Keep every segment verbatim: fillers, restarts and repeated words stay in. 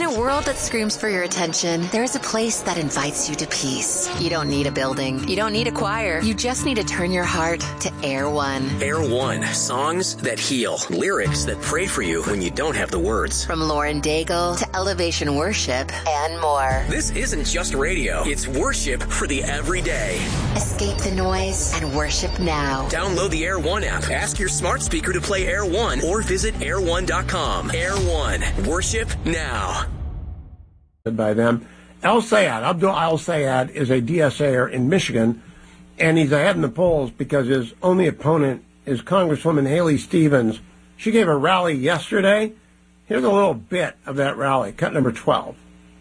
a world that screams for your attention, there is a place that invites you to peace. You don't need a building. You don't need a choir. You just need to turn your heart to Air One. Air One. Songs that heal. Lyrics that pray for you when you don't have the words. From Lauren Daigle to Elevation Worship and more. This isn't just radio. It's worship for the everyday. Escape the noise and worship now. Download the Air One app. Ask your smart speaker to play Air One or visit air one dot com. Air One. Worship now. By them. El Sayed, Abdul Al Sayed, is a D S A-er in Michigan, and he's ahead in the polls because his only opponent is Congresswoman Haley Stevens. She gave a rally yesterday. Here's a little bit of that rally, cut number twelve.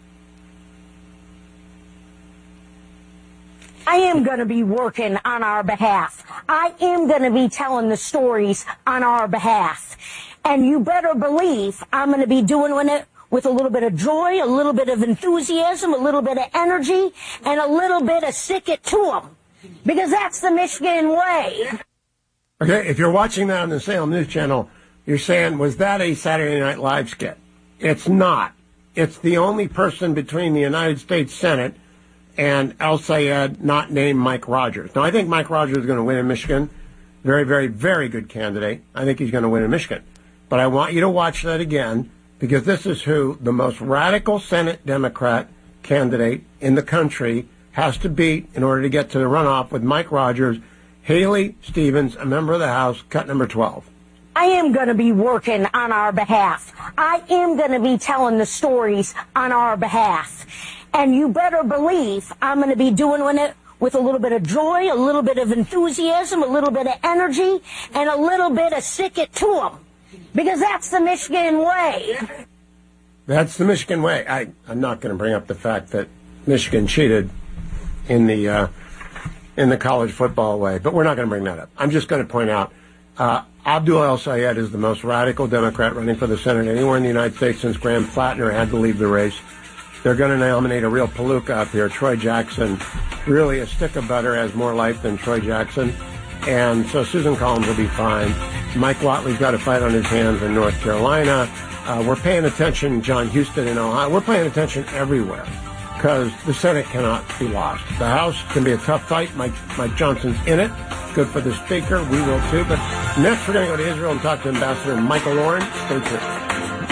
I am going to be working on our behalf. I am going to be telling the stories on our behalf. And you better believe I'm going to be doing it with a little bit of joy, a little bit of enthusiasm, a little bit of energy, and a little bit of stick it to them. Because that's the Michigan way. Okay, if you're watching that on the Salem News Channel, you're saying, was that a Saturday Night Live skit? It's not. It's the only person between the United States Senate and El Sayed not named Mike Rogers. Now, I think Mike Rogers is going to win in Michigan. Very, very, very good candidate. I think he's going to win in Michigan. But I want you to watch that again, because this is who the most radical Senate Democrat candidate in the country has to beat in order to get to the runoff with Mike Rogers. Haley Stevens, a member of the House, cut number twelve. I am going to be working on our behalf. I am going to be telling the stories on our behalf. And you better believe I'm going to be doing it with a little bit of joy, a little bit of enthusiasm, a little bit of energy, and a little bit of stick it to them. Because that's the Michigan way. That's the Michigan way. I, I'm not going to bring up the fact that Michigan cheated in the uh, in the college football way, but we're not going to bring that up. I'm just going to point out uh, Abdul El Sayed is the most radical Democrat running for the Senate anywhere in the United States since Graham Flatner had to leave the race. They're going to nominate a real palooka up here. Troy Jackson, really a stick of butter, has more life than Troy Jackson. And so Susan Collins will be fine. Mike Watley's got a fight on his hands in North Carolina. Uh, we're paying attention, John Houston in Ohio. We're paying attention everywhere because the Senate cannot be lost. The House can be a tough fight. Mike, Mike Johnson's in it. Good for the Speaker. We will too. But next we're going to go to Israel and talk to Ambassador Michael Oren. Stay tuned.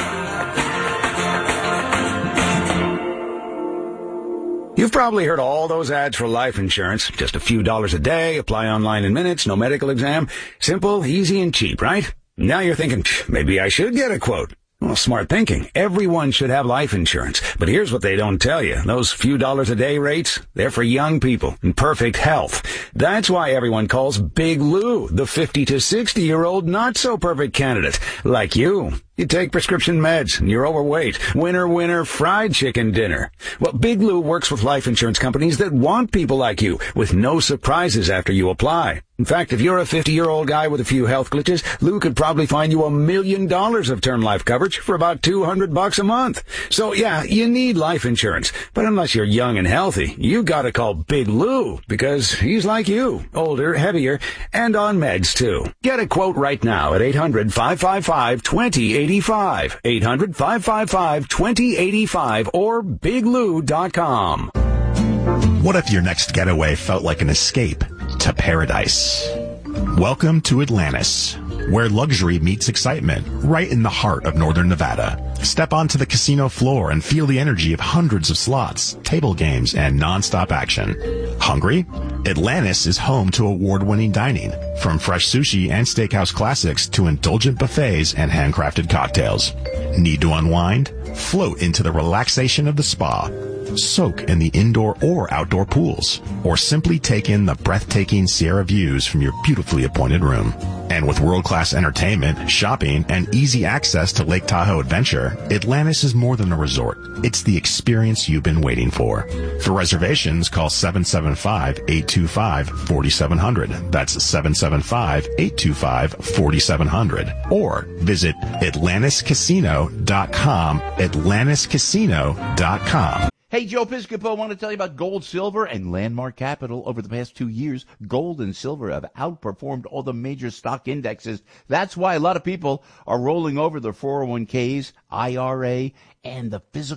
You've probably heard all those ads for life insurance. Just a few dollars a day, apply online in minutes, no medical exam. Simple, easy, and cheap, right? Now you're thinking, maybe I should get a quote. Well, smart thinking. Everyone should have life insurance. But here's what they don't tell you. Those few dollars a day rates, they're for young people in perfect health. That's why everyone calls Big Lou the fifty to sixty year old not so perfect candidate. Like you. You take prescription meds and you're overweight. Winner, winner, fried chicken dinner. Well, Big Lou works with life insurance companies that want people like you with no surprises after you apply. In fact, if you're a fifty-year-old guy with a few health glitches, Lou could probably find you a million dollars of term life coverage for about two hundred bucks a month. So yeah, you need life insurance. But unless you're young and healthy, you gotta call Big Lou because he's like you, older, heavier, and on meds too. Get a quote right now at eight hundred, five five five, two zero eight five. eight hundred, five five five, two zero eight five or big lou dot com. What if your next getaway felt like an escape to paradise? Welcome to Atlantis, where luxury meets excitement, right in the heart of northern Nevada. Step onto the casino floor and feel the energy of hundreds of slots, table games, and non-stop action. Hungry? Atlantis is home to award-winning dining, from fresh sushi and steakhouse classics to indulgent buffets and handcrafted cocktails. Need to unwind? Float into the relaxation of the spa. Soak in the indoor or outdoor pools, or simply take in the breathtaking Sierra views from your beautifully appointed room. And with world-class entertainment, shopping, and easy access to Lake Tahoe Adventure, Atlantis is more than a resort. It's the experience you've been waiting for. For reservations, call seven seven five, eight two five, four seven zero zero. That's seven seven five, eight two five, four seven zero zero. Or visit atlantis casino dot com, atlantis casino dot com. Hey, Joe Piscopo, I want to tell you about gold, silver, and Landmark Capital. Over the past two years, gold and silver have outperformed all the major stock indexes. That's why a lot of people are rolling over their four oh one k's, I R A, and the physical